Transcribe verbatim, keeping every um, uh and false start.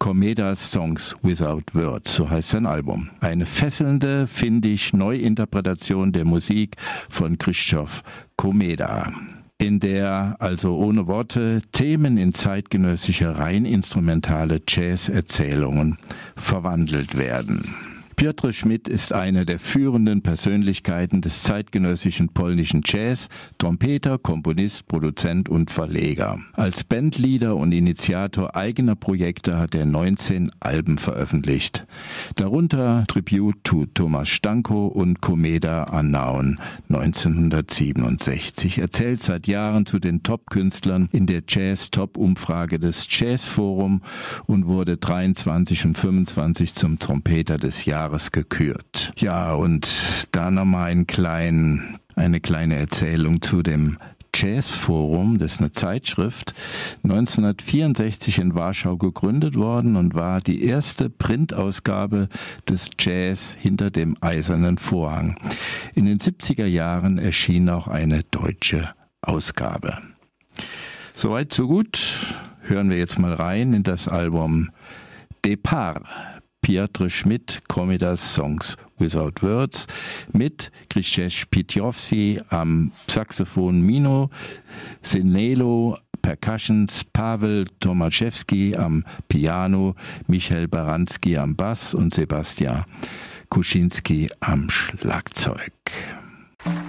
Komeda Songs Without Words, so heißt sein Album. Eine fesselnde, finde ich, Neuinterpretation der Musik von Krzysztof Komeda, in der also ohne Worte Themen in zeitgenössische rein instrumentale Jazz-Erzählungen verwandelt werden. Piotr Schmidt ist eine der führenden Persönlichkeiten des zeitgenössischen polnischen Jazz, Trompeter, Komponist, Produzent und Verleger. Als Bandleader und Initiator eigener Projekte hat er neunzehn Alben veröffentlicht. Darunter Tribute to Thomas Stanko und Komeda Unknown neunzehnhundertsiebenundsechzig. Er zählt seit Jahren zu den Top-Künstlern in der Jazz-Top-Umfrage des Jazz-Forum und wurde dreiundzwanzig und fünfundzwanzig zum Trompeter des Jahres gekürt. Ja, und da nochmal einen kleinen, eine kleine Erzählung zu dem Jazzforum, das ist eine Zeitschrift, neunzehnhundertvierundsechzig in Warschau gegründet worden und war die erste Printausgabe des Jazz hinter dem eisernen Vorhang. In den siebziger Jahren erschien auch eine deutsche Ausgabe. Soweit, so gut. Hören wir jetzt mal rein in das Album Départ. Piotr Schmidt, Komeda Songs Without Words, mit Krzysztof Piotrowski am Saxophon, Mino Sinelo Percussions, Paweł Tomaszewski am Piano, Michael Baranski am Bass und Sebastian Kuczynski am Schlagzeug.